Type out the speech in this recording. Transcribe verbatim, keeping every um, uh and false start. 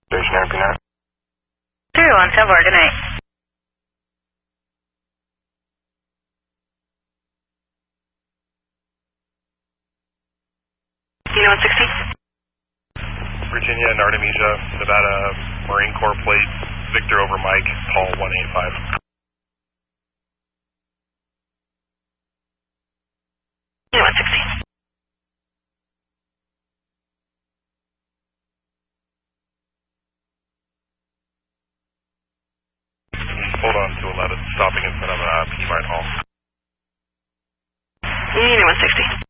Stationary P nine. three one seven four, good night. Kilo one sixty. Virginia and Artemisia, Nevada, Marine Corps plate, Victor over Mike, Paul one eight five. Kilo one sixty. Hold on to eleven, stopping in front of uh, P-Mart Hall. Kilo one sixty.